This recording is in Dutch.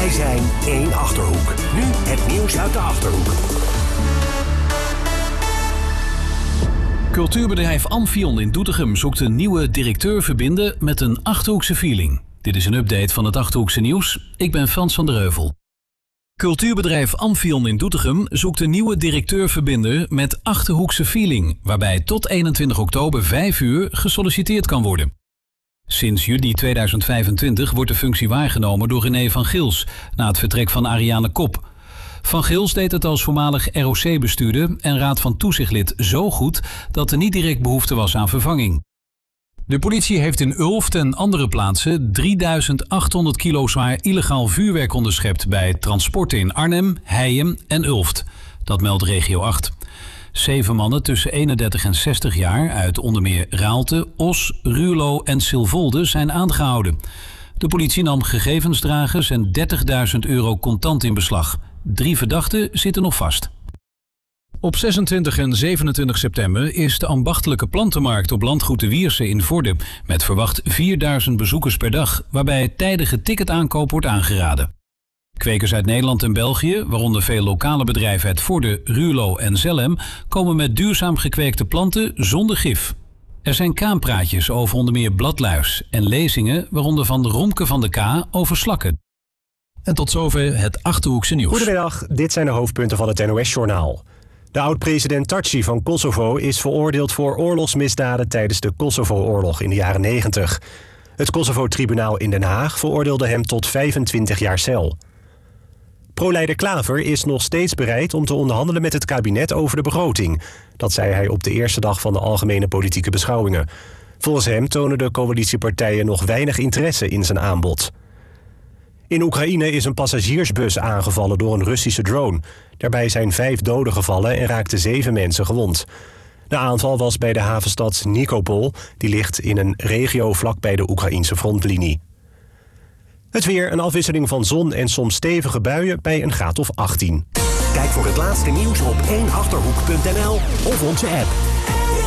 Wij zijn één Achterhoek. Nu het nieuws uit de Achterhoek. Cultuurbedrijf Amphion in Doetinchem zoekt een nieuwe directeur verbinden met een Achterhoekse feeling. Dit is een update van het Achterhoekse nieuws. Ik ben Frans van der Heuvel. Cultuurbedrijf Amphion in Doetinchem zoekt een nieuwe directeur-verbinder met Achterhoekse feeling, waarbij tot 21 oktober 5 uur gesolliciteerd kan worden. Sinds juli 2025 wordt de functie waargenomen door René van Gils, na het vertrek van Ariane Kop. Van Gils deed het als voormalig ROC-bestuurder en raad van toezichtlid zo goed dat er niet direct behoefte was aan vervanging. De politie heeft in Ulft en andere plaatsen 3800 kilo zwaar illegaal vuurwerk onderschept bij transporten in Arnhem, Heijem en Ulft. Dat meldt Regio 8. 7 mannen tussen 31 en 60 jaar uit onder meer Raalte, Os, Ruurlo en Silvolde zijn aangehouden. De politie nam gegevensdragers en €30.000 contant in beslag. 3 verdachten zitten nog vast. Op 26 en 27 september is de ambachtelijke plantenmarkt op landgoed de Wierse in Vorden, met verwacht 4000 bezoekers per dag, waarbij tijdige ticketaankoop wordt aangeraden. Kwekers uit Nederland en België, waaronder veel lokale bedrijven uit Vorden, Ruurlo en Zelhem, komen met duurzaam gekweekte planten zonder gif. Er zijn kraampraatjes over onder meer bladluis en lezingen, waaronder van de Romke van de K over slakken. En tot zover het Achterhoekse nieuws. Goedemiddag, dit zijn de hoofdpunten van het NOS-journaal. De oud-president Thaci van Kosovo is veroordeeld voor oorlogsmisdaden tijdens de Kosovo-oorlog in de jaren 90. Het Kosovo-tribunaal in Den Haag veroordeelde hem tot 25 jaar cel. Pro-leider Klaver is nog steeds bereid om te onderhandelen met het kabinet over de begroting. Dat zei hij op de eerste dag van de algemene politieke beschouwingen. Volgens hem tonen de coalitiepartijen nog weinig interesse in zijn aanbod. In Oekraïne is een passagiersbus aangevallen door een Russische drone. Daarbij zijn 5 doden gevallen en raakten 7 mensen gewond. De aanval was bij de havenstad Nikopol. Die ligt in een regio vlakbij de Oekraïnse frontlinie. Het weer, een afwisseling van zon en soms stevige buien bij een graad of 18. Kijk voor het laatste nieuws op 1achterhoek.nl of onze app.